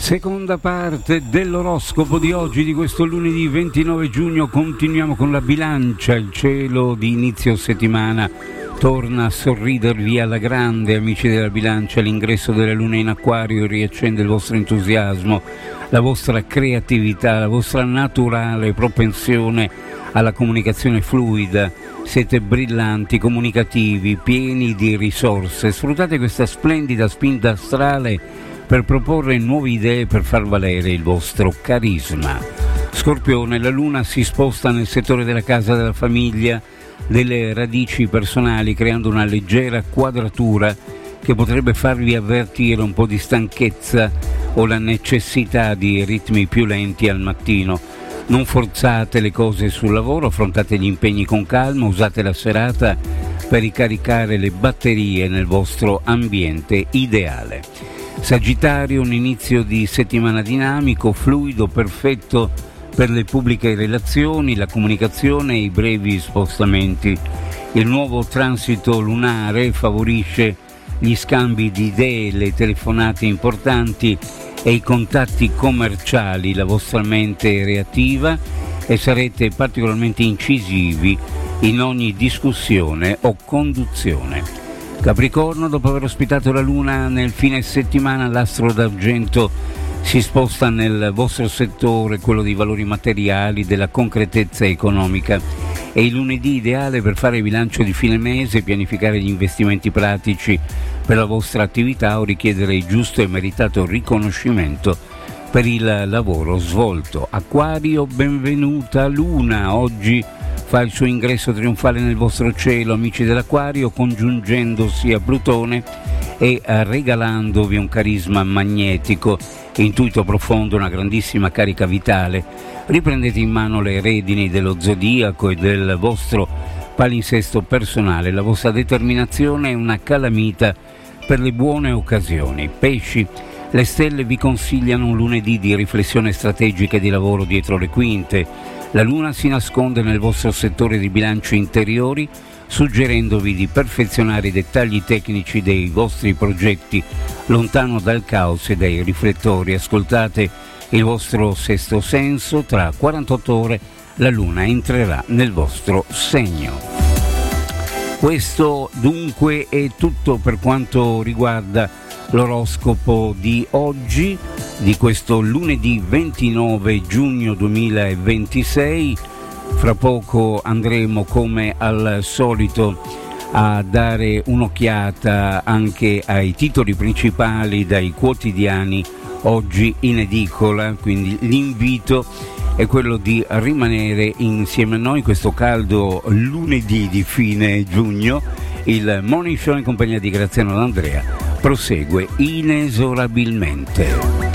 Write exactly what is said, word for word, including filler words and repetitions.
Seconda parte dell'oroscopo di oggi, di questo lunedì ventinove giugno. Continuiamo con la bilancia. Il cielo di inizio settimana torna a sorridervi alla grande, amici della bilancia. L'ingresso della luna in acquario riaccende il vostro entusiasmo, la vostra creatività, la vostra naturale propensione alla comunicazione fluida. Siete brillanti, comunicativi, pieni di risorse. Sfruttate questa splendida spinta astrale per proporre nuove idee per far valere il vostro carisma. Scorpione, la luna si sposta nel settore della casa, della famiglia, delle radici personali, creando una leggera quadratura che potrebbe farvi avvertire un po' di stanchezza o la necessità di ritmi più lenti al mattino. Non forzate le cose sul lavoro, affrontate gli impegni con calma, usate la serata per ricaricare le batterie nel vostro ambiente ideale. Sagittario, un inizio di settimana dinamico, fluido, perfetto per le pubbliche relazioni, la comunicazione e i brevi spostamenti. Il nuovo transito lunare favorisce gli scambi di idee, le telefonate importanti e i contatti commerciali. La vostra mente è reattiva e sarete particolarmente incisivi in ogni discussione o conduzione. Capricorno, dopo aver ospitato la luna nel fine settimana, l'astro d'argento si sposta nel vostro settore, quello dei valori materiali, della concretezza economica. È il lunedì ideale per fare bilancio di fine mese, pianificare gli investimenti pratici per la vostra attività o richiedere il giusto e meritato riconoscimento per il lavoro svolto. Acquario, benvenuta luna, oggi fa il suo ingresso trionfale nel vostro cielo, amici dell'Acquario, congiungendosi a Plutone e regalandovi un carisma magnetico, intuito profondo, una grandissima carica vitale. Riprendete in mano le redini dello zodiaco e del vostro palinsesto personale. La vostra determinazione è una calamita per le buone occasioni. Pesci, le stelle vi consigliano un lunedì di riflessione strategica e di lavoro dietro le quinte. La luna si nasconde nel vostro settore di bilancio interiori, suggerendovi di perfezionare i dettagli tecnici dei vostri progetti, lontano dal caos e dai riflettori. Ascoltate il vostro sesto senso, tra quarantotto ore la luna entrerà nel vostro segno. Questo dunque è tutto per quanto riguarda l'oroscopo di oggi, di questo lunedì ventinove giugno duemilaventisei. Fra poco andremo come al solito a dare un'occhiata anche ai titoli principali dai quotidiani oggi in edicola, quindi l'invito è quello di rimanere insieme a noi questo caldo lunedì di fine giugno. Il Morning Show in compagnia di Graziano D'Andrea prosegue inesorabilmente.